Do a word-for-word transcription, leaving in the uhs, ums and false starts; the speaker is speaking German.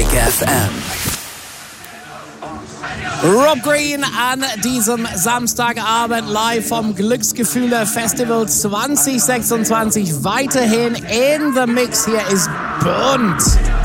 Big F M. Rob Green an diesem Samstagabend live vom Glücksgefühle Festival zwanzig sechsundzwanzig. Weiterhin in the mix. Hier ist bunt.